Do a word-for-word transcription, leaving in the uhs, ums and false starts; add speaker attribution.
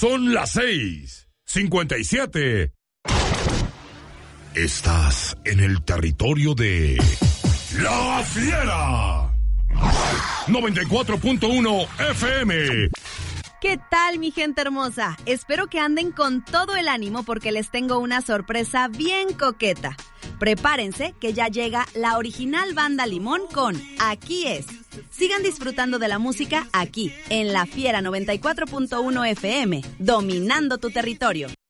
Speaker 1: Son las seis, cincuenta y siete. Estás en el territorio de La Fiera. noventa y cuatro punto uno F M.
Speaker 2: ¿Qué tal, mi gente hermosa? Espero que anden con todo el ánimo porque les tengo una sorpresa bien coqueta. Prepárense que ya llega la original Banda Limón con Aquí Es. Sigan disfrutando de la música aquí, en La Fiera noventa y cuatro punto uno F M, dominando tu territorio.